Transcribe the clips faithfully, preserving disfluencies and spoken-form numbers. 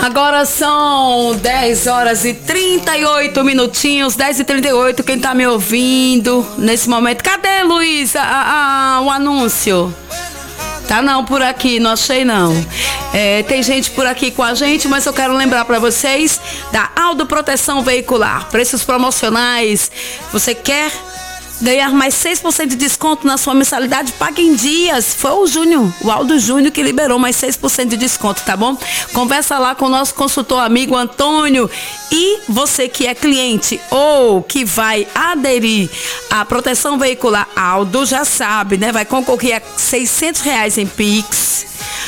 Agora são dez horas e trinta e oito minutinhos, dez e trinta e oito. Quem tá me ouvindo nesse momento? Cadê, Luiz, a, a, o anúncio? Tá não, por aqui, não achei não. É, tem gente por aqui com a gente, mas eu quero lembrar para vocês da Aldo Proteção Veicular. Preços promocionais. Você quer ganhar mais seis por cento de desconto na sua mensalidade? Paga em dias. Foi o Júnior, o Aldo Júnior, que liberou mais seis por cento de desconto, tá bom? Conversa lá com o nosso consultor amigo Antônio. E você que é cliente ou que vai aderir à proteção veicular Aldo, já sabe, né? Vai concorrer a seiscentos reais em Pix,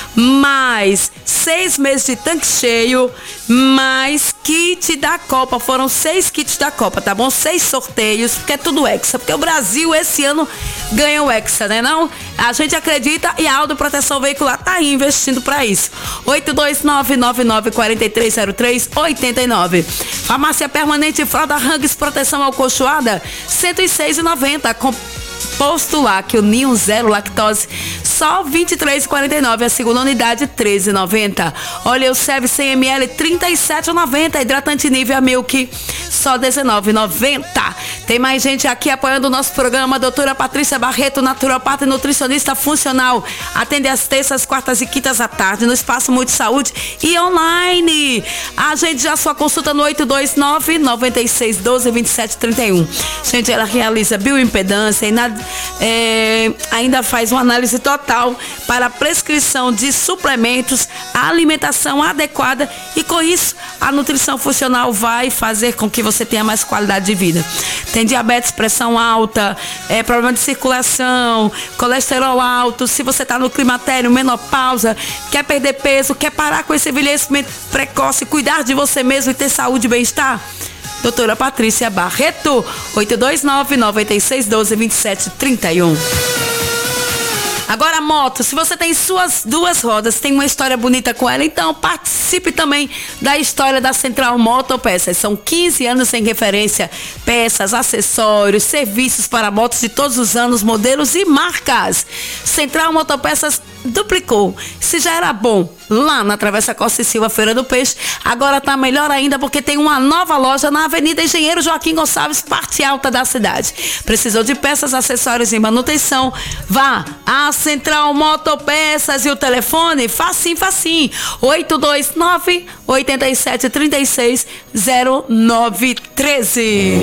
mais seis meses de tanque cheio, mais kit da Copa. Foram seis kits da Copa, tá bom? Seis sorteios, porque é tudo Hexa. Porque o Brasil esse ano ganha o Hexa, né não? A gente acredita e a Aldo Proteção Veicular tá aí investindo pra isso. oito dois nove, nove nove quatro três zero três oito nove. Farmácia Permanente Fralda Rangues Proteção Alcochoada, cento e seis reais e noventa centavos. Posto lá que o Ninho Zero Lactose, só vinte e três reais e quarenta e nove centavos. A segunda unidade, treze reais e noventa centavos. Olha, o Seve cem mililitros, trinta e sete reais e noventa centavos. Hidratante Nivea Milk, só dezenove reais e noventa centavos. Tem mais gente aqui apoiando o nosso programa. Doutora Patrícia Barreto, naturopata e nutricionista funcional. Atende às terças, quartas e quintas à tarde no Espaço Multisaúde e online. Agende já sua consulta no oito dois nove, nove seis um dois, dois sete três um. Gente, ela realiza bioimpedância e na É, ainda faz uma análise total para a prescrição de suplementos, a alimentação adequada, e com isso a nutrição funcional vai fazer com que você tenha mais qualidade de vida. Tem diabetes, pressão alta, é, problema de circulação, colesterol alto. Se você está no climatério, menopausa, quer perder peso, quer parar com esse envelhecimento precoce, cuidar de você mesmo e ter saúde e bem-estar, doutora Patrícia Barreto, oito dois nove, nove seis um dois, dois sete três um. Agora a moto, se você tem suas duas rodas, tem uma história bonita com ela, então participe também da história da Central Motopeças. São quinze anos sem referência, peças, acessórios, serviços para motos de todos os anos, modelos e marcas. Central Motopeças duplicou. Se já era bom lá na Travessa Costa e Silva, Feira do Peixe, agora tá melhor ainda porque tem uma nova loja na Avenida Engenheiro Joaquim Gonçalves, parte alta da cidade. Precisou de peças, acessórios e manutenção? Vá à Central Motopeças. E o telefone? Facinho, facinho. oito dois nove, oito sete três seis, zero nove um três.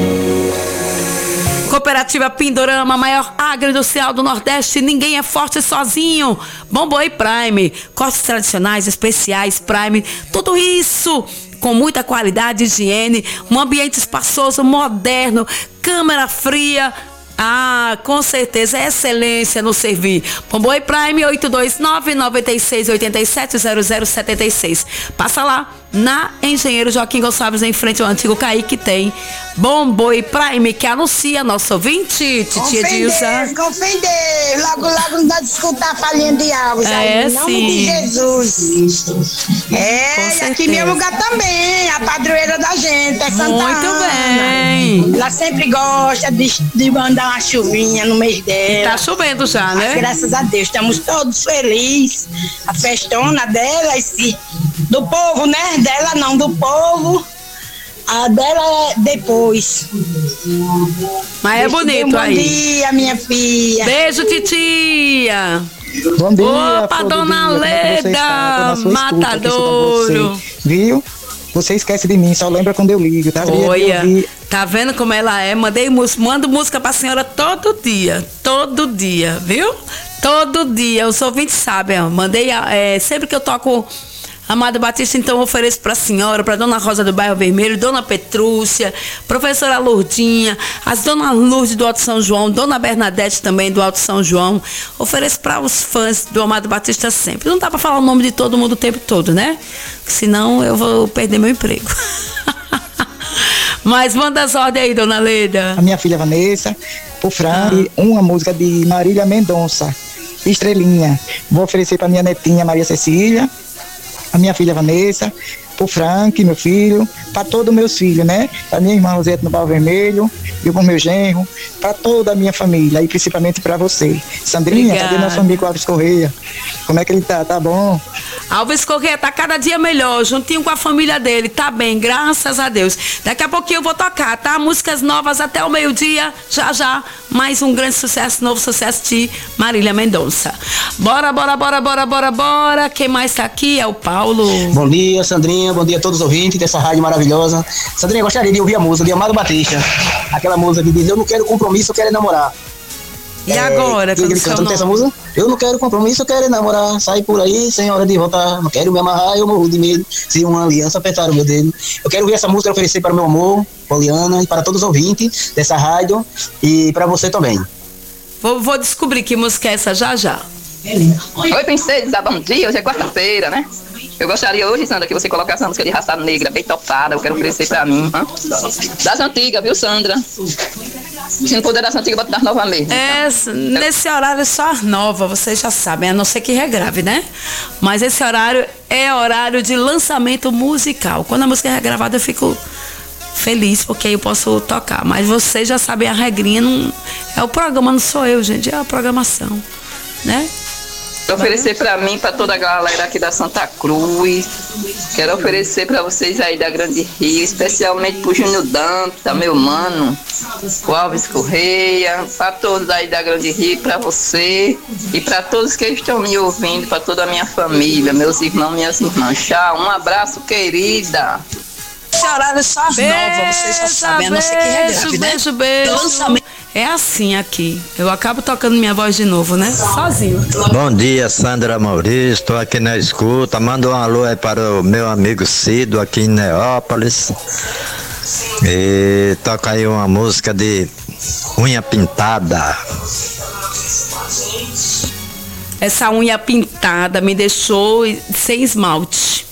Cooperativa Pindorama, maior agroindustrial do Nordeste. Ninguém é forte sozinho. Bomboi Prime, cortes tradicionais, especiais, Prime, tudo isso com muita qualidade, higiene, um ambiente espaçoso, moderno, câmara fria. Ah, com certeza, é excelência no servir. Bomboi Prime, oito dois nove, nove seis oito sete, zero zero sete seis. Passa lá na Engenheiro Joaquim Gonçalves, em frente ao antigo C A I, que tem Bomboi Prime, que anuncia nosso ouvinte, titia Dilza. Confender, logo, logo não dá de escutar a palhinha de alvos. É, aí, em nome sim. de Jesus. É, e aqui meu lugar também, a padroeira da gente, é Santa Muito Ana. bem. Ela sempre gosta de, de mandar uma chuvinha no mês dela. Tá chovendo já, né? Mas, graças a Deus, estamos todos felizes. A festona dela, esse, do povo, né? Dela não, do povo. A dela é depois. Mas é bonito bom aí. Bom dia, minha filha. Beijo, titia. Bom dia. Opa, dona Leda, Matadouro. Viu? Você esquece de mim, só lembra quando eu ligo, tá? Olha, tá vendo como ela é? Mandei música, mando música pra senhora todo dia, todo dia, viu? Todo dia, os ouvintes sabem, ó. Mandei, é, sempre que eu toco Amado Batista, então eu ofereço pra senhora, pra dona Rosa do Bairro Vermelho, dona Petrúcia, professora Lourdinha, as dona Lourdes do Alto São João, dona Bernadette também do Alto São João. Ofereço para os fãs do Amado Batista sempre. Não dá pra falar o nome de todo mundo o tempo todo, né? Senão eu vou perder meu emprego. Mas manda as ordens aí, dona Leda. A minha filha Vanessa, o Fran, ah. uma música de Marília Mendonça, Estrelinha. Vou oferecer pra minha netinha Maria Cecília, a minha filha Vanessa, pro Frank, meu filho, para todos os meus filhos, né? Para minha irmã Rosete no Barro Vermelho, e pro meu genro, para toda a minha família, e principalmente para você. Sandrinha, Obrigada. cadê nosso amigo Alves Correia? Como é que ele tá? Tá bom? Alves Correia tá cada dia melhor, juntinho com a família dele, tá bem, graças a Deus. Daqui a pouquinho eu vou tocar, tá? Músicas novas até o meio-dia, já já, mais um grande sucesso, novo sucesso de Marília Mendonça. Bora, bora, bora, bora, bora, bora. Quem mais tá aqui é o Paulo. Bom dia, Sandrinha, bom dia a todos os ouvintes dessa rádio maravilhosa. Sandrinha, gostaria de ouvir a música de Amado Batista, aquela música que diz, eu não quero compromisso, eu quero namorar. E agora? Que ele canta, não tem essa música? Eu não quero compromisso, eu quero namorar. Sai por aí sem hora de voltar. Não quero me amarrar, eu morro de medo. Se uma aliança apertar o meu dedo. Eu quero ouvir essa música e oferecer para o meu amor, Poliana, e para todos os ouvintes dessa rádio. E para você também. Vou, vou descobrir que música é essa já já. Oi, princesa, bom dia. Hoje é quarta-feira, né? Eu gostaria hoje, Sandra, que você colocasse essa música de Raça Negra, bem topada. Eu quero oferecer pra mim. Hã? Das antigas, viu, Sandra? Se não puder das antigas, bota das novas mesmo. É, nesse horário é só as novas, vocês já sabem, a não ser que regrave, né? Mas esse horário é horário de lançamento musical. Quando a música é regravada, eu fico feliz, porque aí eu posso tocar. Mas vocês já sabem a regrinha, não, é o programa, não sou eu, gente, é a programação, né? Oferecer pra mim, pra toda a galera aqui da Santa Cruz. Quero oferecer pra vocês aí da Grande Rio, especialmente pro Júnior Dantas, meu mano, o Alves Correia, pra todos aí da Grande Rio, pra você e pra todos que estão me ouvindo, pra toda a minha família, meus irmãos, minhas irmãs. Tchau, um abraço, querida. Esse horário é só as novas, vocês já sabem, a não ser que regrave, né? Beijo, beijo. Lançamento. É assim aqui. Eu acabo tocando minha voz de novo, né? Sozinho. Bom dia, Sandra Maurício. Estou aqui na escuta. Manda um alô aí para o meu amigo Cido aqui em Neópolis. E toca aí uma música de Unha Pintada. Essa unha pintada me deixou sem esmalte.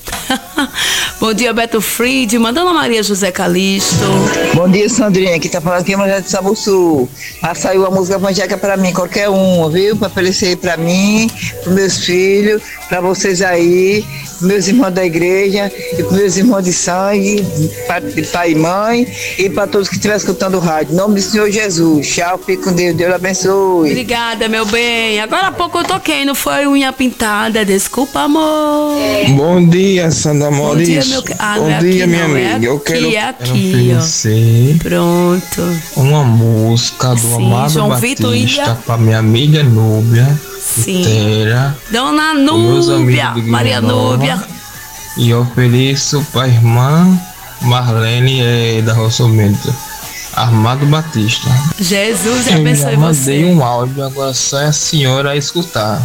Bom dia, Beto Fried, mandando a Maria José Calixto. Bom dia, Sandrinha, aqui tá falando aqui, mas é de Sabuçu. Ah, saiu a música evangélica pra mim, qualquer uma, viu? Pra oferecer pra mim, pros meus filhos, pra vocês aí, pros meus irmãos da igreja, e pros meus irmãos de sangue, de pai e mãe, e pra todos que estiverem escutando o rádio. Em nome do Senhor Jesus. Tchau, fique com Deus, Deus abençoe. Obrigada, meu bem. Agora há pouco eu toquei, não foi unha pintada, desculpa, amor. Bom dia, Sandra Maurício. Bom dia, meu... ah, Bom é dia, aqui, minha não, é amiga. aqui, Eu quero, é aqui, quero oferecer pronto. uma música do Sim, Amado João Vitor Batista Ilha. para minha amiga Núbia, Sim. inteira, Dona meus Núbia, amigos de Maria Nova, Núbia. e ofereço para a irmã Marlene eh, da Rossomento, Amado Batista. Jesus Eu abençoe já mandei você. um áudio, agora só é a senhora a escutar.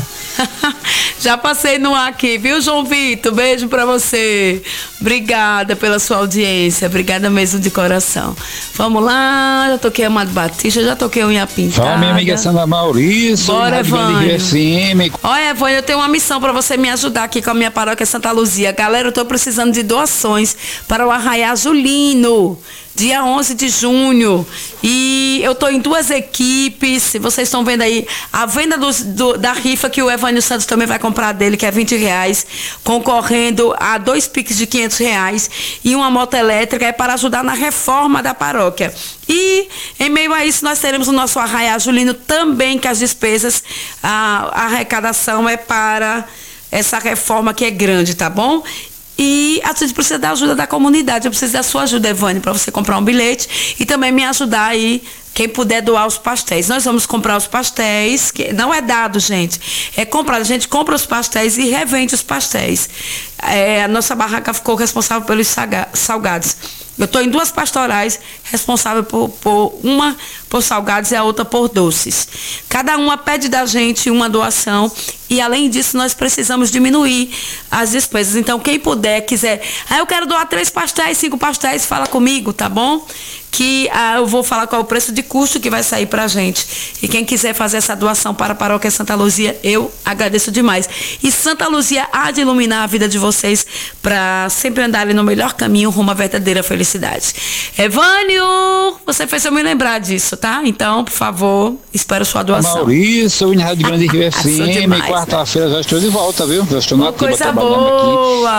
Já passei no ar aqui, viu, João Vitor? Beijo pra você. Obrigada pela sua audiência. Obrigada mesmo de coração. Vamos lá, já toquei Amado Batista, já toquei Unha Pintada. Fala, minha amiga Sandra Maurício. Bora, Evânio. F M. Olha, Evânio, eu tenho uma missão pra você me ajudar aqui com a minha paróquia Santa Luzia. Galera, eu tô precisando de doações para o Arraiá Julino, dia onze de junho. E eu tô em duas equipes. Vocês estão vendo aí a venda dos, do, da rifa que o Evânio Santos também vai comprar dele, que é vinte reais, concorrendo a dois piques de quinhentos reais e uma moto elétrica, é para ajudar na reforma da paróquia. E em meio a isso nós teremos o nosso Arraiá Julino também, que as despesas, a, a arrecadação é para essa reforma que é grande, tá bom? E a gente precisa da ajuda da comunidade. Eu preciso da sua ajuda, Evane, para você comprar um bilhete e também me ajudar aí, quem puder doar os pastéis. Nós vamos comprar os pastéis, que não é dado, gente. É comprado. A gente compra os pastéis e revende os pastéis. É, a nossa barraca ficou responsável pelos salgados. Eu estou em duas pastorais, responsável por, por uma por salgados e a outra por doces. Cada uma pede da gente uma doação e, além disso, nós precisamos diminuir as despesas. Então, quem puder, quiser... Ah, eu quero doar três pastéis, cinco pastéis, fala comigo, tá bom? Que ah, eu vou falar qual é o preço de custo que vai sair pra gente. E quem quiser fazer essa doação para a Paróquia Santa Luzia, eu agradeço demais. E Santa Luzia há de iluminar a vida de vocês para sempre andarem no melhor caminho rumo à verdadeira felicidade. Evânio, você fez eu me lembrar disso, tá? Então, por favor, espero sua doação. Maurício, em Rádio Grande Rio F M, Demais, quarta-feira já estou de volta, viu? Já estou na ativa coisa trabalhando boa. aqui.